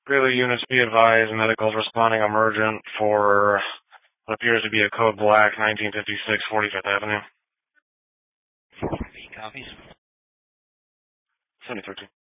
Greeley units be advised, medicals responding emergent for what appears to be a code black, 1956, 45th Avenue. 458 copies. 7013.